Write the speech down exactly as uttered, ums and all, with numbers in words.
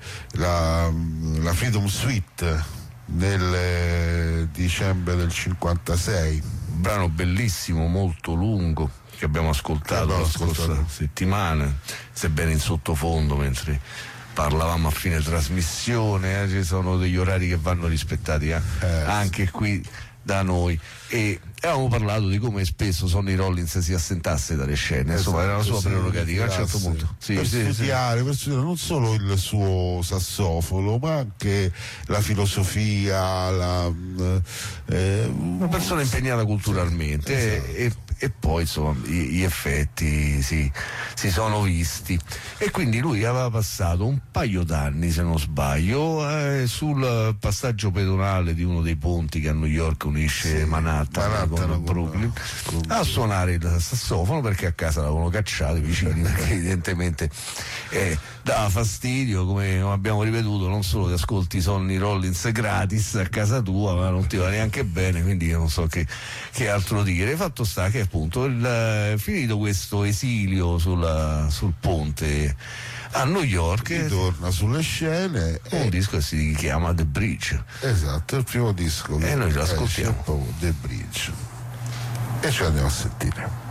la, la Freedom Suite nel dicembre del cinquantasei. Un brano bellissimo, molto lungo, che abbiamo ascoltato Che la ascoltato. scorsa settimana, sebbene in sottofondo mentre parlavamo a fine trasmissione. Eh, ci sono degli orari che vanno rispettati eh, Eh, anche qui da noi, e avevamo parlato di come spesso Sonny Rollins si assentasse dalle scene, insomma era la sua Esatto, prerogativa. A un certo sì, punto sì, per sì, sì. studiare, per studiare non solo il suo sassofono, ma anche la filosofia, la, eh, Una persona impegnata culturalmente, sì, e, e, e poi insomma gli, gli effetti si, si sono visti, e quindi lui aveva passato un paio d'anni, se non sbaglio, eh, sul passaggio pedonale di uno dei ponti che a New York unisce sì, Manhattan, Manhattan con con- Brooklyn, con- a suonare il sassofono, perché a casa l'avevano cacciato i vicini, perché evidentemente eh, dava fastidio, come abbiamo ripetuto. Non solo ti ascolti Sonny Rollins gratis a casa tua, ma non ti va neanche bene, quindi io non so che, che altro dire. Fatto sta che appunto il, finito questo esilio sulla, sul ponte a New York, ritorna sulle scene un e, disco che si chiama The Bridge, esatto, è il primo disco E che noi lo esce, ascoltiamo. proprio The Bridge, e ce l'andiamo a sentire.